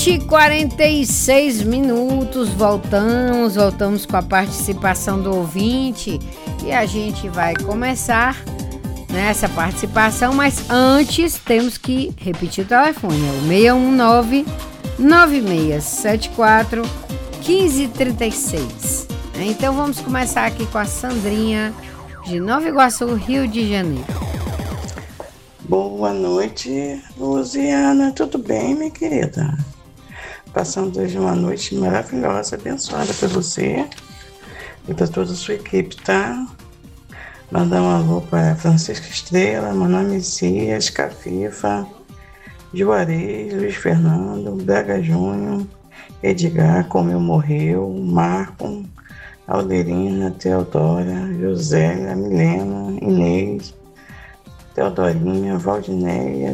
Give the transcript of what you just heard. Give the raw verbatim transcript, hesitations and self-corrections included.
vinte e quarenta e seis minutos, voltamos, voltamos com a participação do ouvinte e a gente vai começar nessa participação, mas antes temos que repetir o telefone, é o seis um nove, nove seis sete quatro, um cinco três seis. Então vamos começar aqui com a Sandrinha de Nova Iguaçu, Rio de Janeiro. Boa noite, Luziana, tudo bem, minha querida? Passando hoje uma noite maravilhosa, abençoada para você e para toda a sua equipe, tá? Mandar um alô para Francisca Estrela, Manuel Messias, Cafifa, Juarez, Luiz Fernando, Braga Júnior, Edgar, Comeu Morreu, Marco, Alderina, Teodora, Josélia, Milena, Inês, Teodorinha, Valdinéia,